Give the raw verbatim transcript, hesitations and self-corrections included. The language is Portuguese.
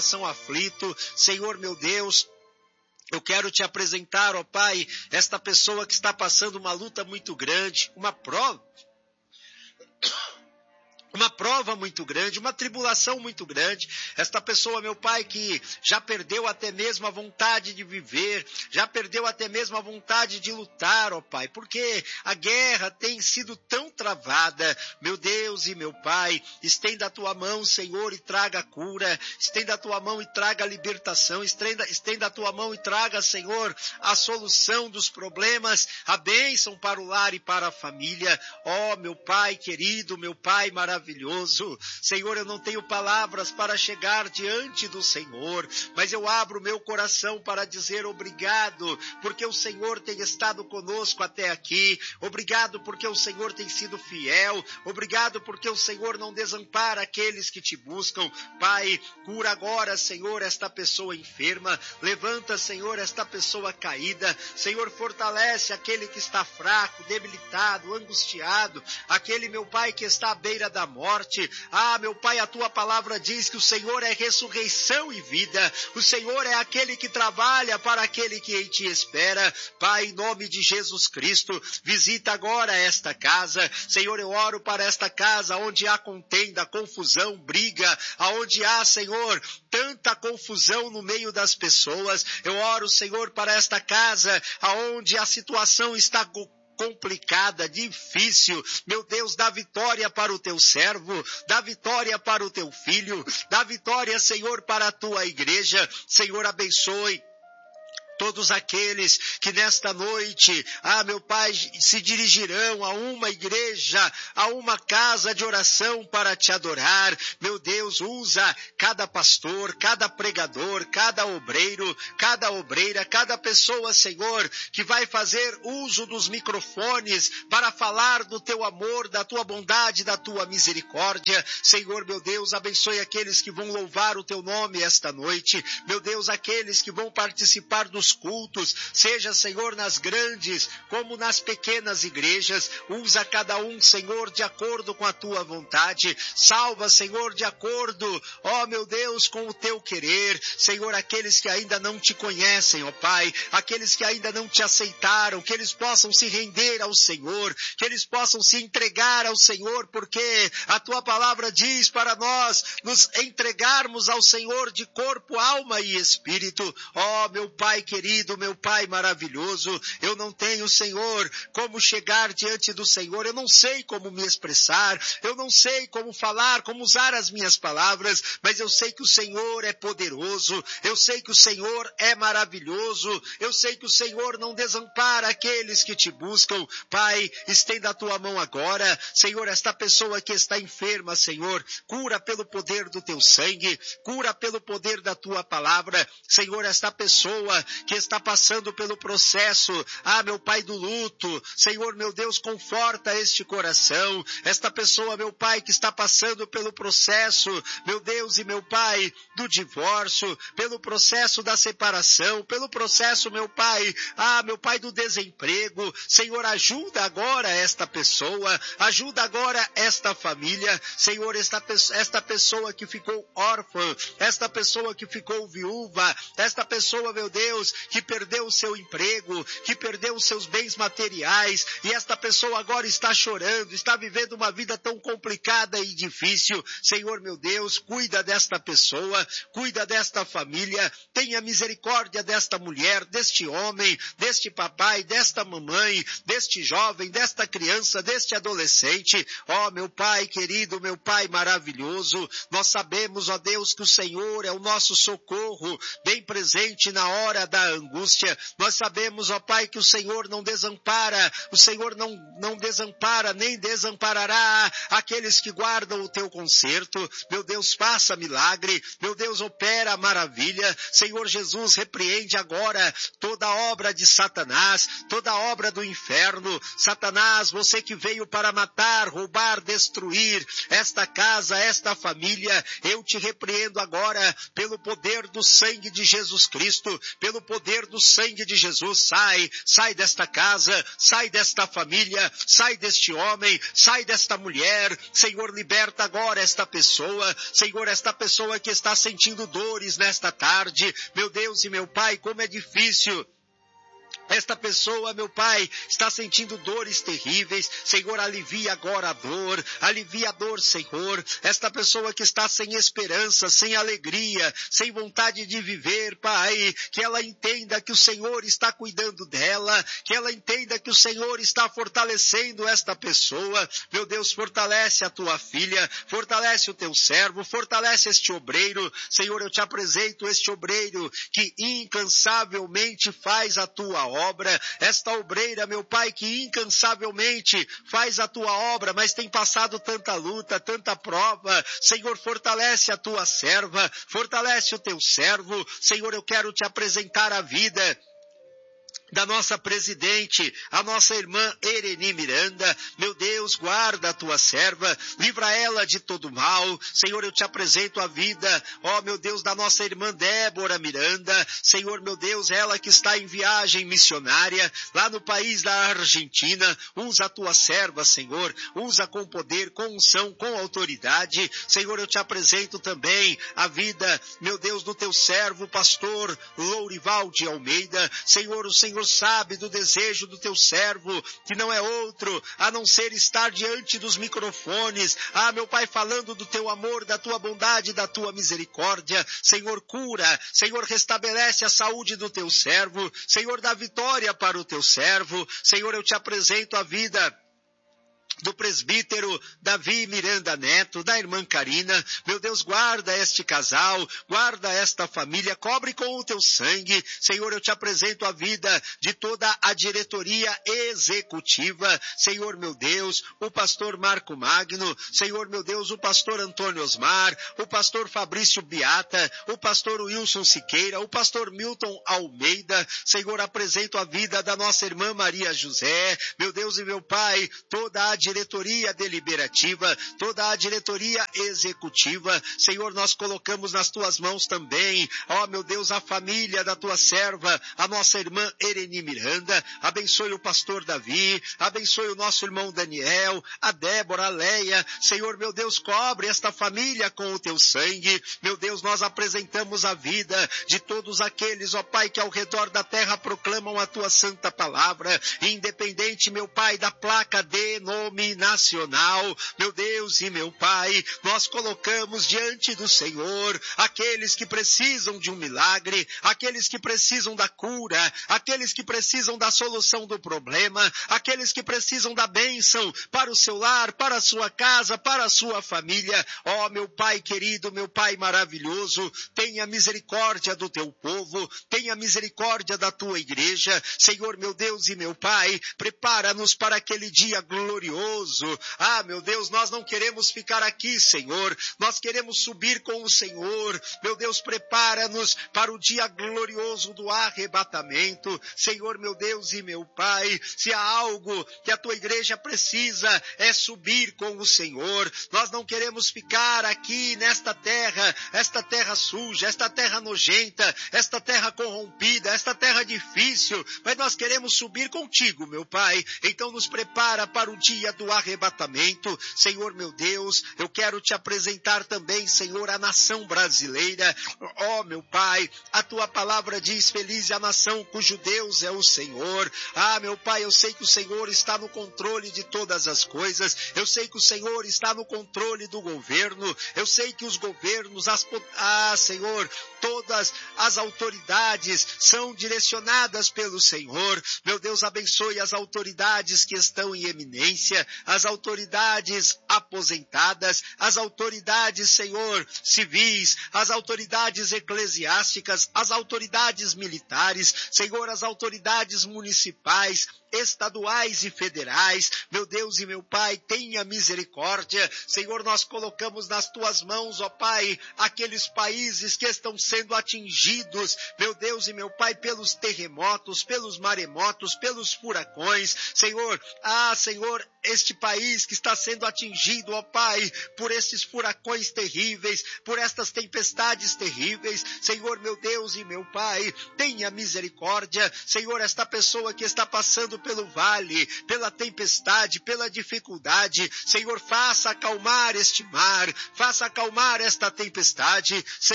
coração aflito, Senhor meu Deus, eu quero te apresentar, ó Pai, esta pessoa que está passando uma luta muito grande, uma prova, uma prova muito grande, uma tribulação muito grande. Esta pessoa, meu Pai, que já perdeu até mesmo a vontade de viver, já perdeu até mesmo a vontade de lutar, ó Pai, porque a guerra tem sido tão travada. Meu Deus e meu Pai, estenda a tua mão, Senhor, e traga a cura, estenda a tua mão e traga a libertação, estenda, estenda a tua mão e traga, Senhor, a solução dos problemas, a bênção para o lar e para a família. Ó, meu Pai querido, meu Pai maravilhoso, maravilhoso. Senhor, eu não tenho palavras para chegar diante do Senhor, mas eu abro o meu coração para dizer obrigado, porque o Senhor tem estado conosco até aqui. Obrigado porque o Senhor tem sido fiel. Obrigado porque o Senhor não desampara aqueles que te buscam. Pai, cura agora, Senhor, esta pessoa enferma. Levanta, Senhor, esta pessoa caída. Senhor, fortalece aquele que está fraco, debilitado, angustiado. Aquele, meu Pai, que está à beira da morte. Ah, meu Pai, a tua palavra diz que o Senhor é ressurreição e vida. O Senhor é aquele que trabalha para aquele que em ti espera. Pai, em nome de Jesus Cristo, visita agora esta casa. Senhor, eu oro para esta casa onde há contenda, confusão, briga, aonde há, Senhor, tanta confusão no meio das pessoas. Eu oro, Senhor, para esta casa aonde a situação está complicada, difícil. Meu Deus, dá vitória para o teu servo, dá vitória para o teu filho, dá vitória, Senhor, para a tua igreja. Senhor, abençoe todos aqueles que nesta noite, ah, meu Pai, se dirigirão a uma igreja, a uma casa de oração para te adorar. Meu Deus, usa cada pastor, cada pregador, cada obreiro, cada obreira, cada pessoa, Senhor, que vai fazer uso dos microfones para falar do teu amor, da tua bondade, da tua misericórdia. Senhor, meu Deus, abençoe aqueles que vão louvar o teu nome esta noite. Meu Deus, aqueles que vão participar dos cultos, seja, Senhor, nas grandes como nas pequenas igrejas. Usa cada um, Senhor, de acordo com a tua vontade. Salva, Senhor, de acordo, ó meu Deus, com o teu querer. Senhor, aqueles que ainda não te conhecem, ó Pai, aqueles que ainda não te aceitaram, que eles possam se render ao Senhor, que eles possam se entregar ao Senhor, porque a tua palavra diz para nós nos entregarmos ao Senhor de corpo, alma e espírito. Ó meu Pai querido, Querido, meu Pai maravilhoso, eu não tenho, Senhor, como chegar diante do Senhor, eu não sei como me expressar, eu não sei como falar, como usar as minhas palavras, mas eu sei que o Senhor é poderoso, eu sei que o Senhor é maravilhoso, eu sei que o Senhor não desampara aqueles que te buscam. Pai, estenda a tua mão agora, Senhor, esta pessoa que está enferma, Senhor, cura pelo poder do teu sangue, cura pelo poder da tua palavra. Senhor, esta pessoa que está passando pelo processo, ah, meu Pai, do luto, Senhor, meu Deus, conforta este coração. Esta pessoa, meu Pai, que está passando pelo processo, meu Deus e meu Pai, do divórcio, pelo processo da separação, pelo processo, meu Pai, ah, meu Pai, do desemprego. Senhor, ajuda agora esta pessoa, ajuda agora esta família. Senhor, esta, esta pessoa que ficou órfã, esta pessoa que ficou viúva, esta pessoa, meu Deus, que perdeu o seu emprego, que perdeu os seus bens materiais, e esta pessoa agora está chorando, está vivendo uma vida tão complicada e difícil. Senhor, meu Deus, cuida desta pessoa, cuida desta família, tenha misericórdia desta mulher, deste homem, deste papai, desta mamãe, deste jovem, desta criança, deste adolescente. Ó, meu Pai querido, meu Pai maravilhoso, nós sabemos, ó Deus, que o Senhor é o nosso socorro, bem presente na hora da angústia. Nós sabemos, ó Pai, que o Senhor não desampara, o Senhor não, não desampara, nem desamparará aqueles que guardam o teu conserto. Meu Deus, faça milagre, meu Deus, opera maravilha. Senhor Jesus, repreende agora toda obra de Satanás, toda obra do inferno. Satanás, você que veio para matar, roubar, destruir esta casa, esta família, eu te repreendo agora pelo poder do sangue de Jesus Cristo, pelo poder do sangue de Jesus, sai, sai desta casa, sai desta família, sai deste homem, sai desta mulher. Senhor, liberta agora esta pessoa, Senhor, esta pessoa que está sentindo dores nesta tarde. Meu Deus e meu Pai, como é difícil. Esta pessoa, meu Pai, está sentindo dores terríveis. Senhor, alivia agora a dor, alivia a dor, Senhor. Esta pessoa que está sem esperança, sem alegria, sem vontade de viver, Pai, que ela entenda que o Senhor está cuidando dela, que ela entenda que o Senhor está fortalecendo esta pessoa. Meu Deus, fortalece a tua filha, fortalece o teu servo, fortalece este obreiro. Senhor, eu te apresento este obreiro que incansavelmente faz a tua obra. obra, esta obreira, meu Pai, que incansavelmente faz a tua obra, mas tem passado tanta luta, tanta prova. Senhor, fortalece a tua serva, fortalece o teu servo. Senhor, eu quero te apresentar a vida da nossa presidente, a nossa irmã Ereni Miranda. Meu Deus, guarda a tua serva, livra ela de todo mal. Senhor, eu te apresento a vida, ó meu Deus, da nossa irmã Débora Miranda. Senhor, meu Deus, ela que está em viagem missionária, lá no país da Argentina. Usa a tua serva, Senhor, usa com poder, com unção, com autoridade. Senhor, eu te apresento também a vida, meu Deus, do teu servo, pastor Lourival de Almeida. Senhor, o Senhor sabe do desejo do teu servo, que não é outro a não ser estar diante dos microfones, ah, meu Pai, falando do teu amor, da tua bondade, da tua misericórdia. Senhor, cura, Senhor, restabelece a saúde do teu servo, Senhor, dá vitória para o teu servo. Senhor, eu te apresento a vida do presbítero Davi Miranda Neto, da irmã Karina. Meu Deus, guarda este casal, guarda esta família, cobre com o teu sangue. Senhor, eu te apresento a vida de toda a diretoria executiva. Senhor, meu Deus, o pastor Marco Magno, Senhor, meu Deus, o pastor Antônio Osmar, o pastor Fabrício Beata, o pastor Wilson Siqueira, o pastor Milton Almeida. Senhor, apresento a vida da nossa irmã Maria José. Meu Deus e meu Pai, toda a diretoria deliberativa, toda a diretoria executiva. Senhor, nós colocamos nas tuas mãos também, ó meu Deus, a família da tua serva, a nossa irmã Ereni Miranda. Abençoe o pastor Davi, abençoe o nosso irmão Daniel, a Débora, a Leia. Senhor, meu Deus, cobre esta família com o teu sangue. Meu Deus, nós apresentamos a vida de todos aqueles, ó Pai, que ao redor da terra proclamam a tua santa palavra, independente, meu Pai, da placa denominacional. Meu Deus e meu Pai, nós colocamos diante do Senhor aqueles que precisam de um milagre, aqueles que precisam da cura, aqueles que precisam da solução do problema, aqueles que precisam da bênção para o seu lar, para a sua casa, para a sua família. Ó meu Pai querido, meu Pai maravilhoso, tenha misericórdia do teu povo, tenha misericórdia da tua igreja. Senhor, meu Deus e meu Pai, prepara-nos para aquele dia glorioso. Ah, meu Deus, nós não queremos ficar aqui, Senhor, nós queremos subir com o Senhor. Meu Deus, prepara-nos para o dia glorioso do arrebatamento. Senhor, meu Deus e meu Pai, se há algo que a tua igreja precisa, é subir com o Senhor. Nós não queremos ficar aqui nesta terra, esta terra suja, esta terra nojenta, esta terra corrompida, esta terra difícil, mas nós queremos subir contigo, meu Pai. Então nos prepara para o dia do arrebatamento. Senhor, meu Deus, eu quero te apresentar também, Senhor, a nação brasileira. Ó, meu Pai, a tua palavra diz: feliz é a nação cujo Deus é o Senhor. Ah, meu Pai, eu sei que o Senhor está no controle de todas as coisas. Eu sei que o Senhor está no controle do governo. Eu sei que os governos, as, ah, Senhor, todas as autoridades são direcionadas pelo Senhor. Meu Deus, abençoe as autoridades que estão em eminência, as autoridades aposentadas, as autoridades, Senhor, civis, as autoridades eclesiásticas, as autoridades militares, Senhor, as autoridades municipais, estaduais e federais. Meu Deus e meu Pai, tenha misericórdia. Senhor, nós colocamos nas tuas mãos, ó Pai, aqueles países que estão sendo atingidos, meu Deus e meu Pai, pelos terremotos, pelos maremotos, pelos furacões. Senhor, ah, Senhor, este país que está sendo atingido, ó Pai, por esses furacões terríveis, por estas tempestades terríveis. Senhor, meu Deus e meu Pai, tenha misericórdia. Senhor, esta pessoa que está passando pelo vale, pela tempestade, pela dificuldade, Senhor, faça acalmar este mar, faça acalmar esta tempestade.